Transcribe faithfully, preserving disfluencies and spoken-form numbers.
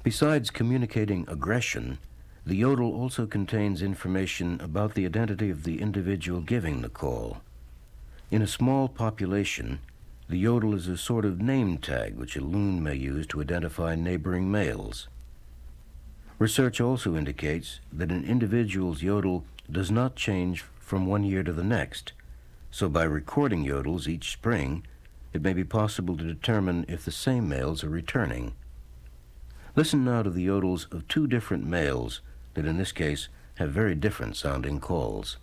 Besides communicating aggression, the yodel also contains information about the identity of the individual giving the call. In a small population, the yodel is a sort of name tag which a loon may use to identify neighboring males. Research also indicates that an individual's yodel does not change from one year to the next, so by recording yodels each spring, it may be possible to determine if the same males are returning. Listen now to the yodels of two different males that in this case have very different sounding calls.